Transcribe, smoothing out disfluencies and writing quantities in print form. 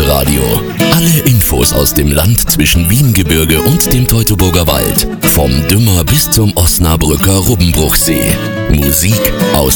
Presseradio. Alle Infos aus dem Land zwischen Wiengebirge und dem Teutoburger Wald. Vom Dümmer bis zum Osnabrücker Rubbenbruchsee. Musik aus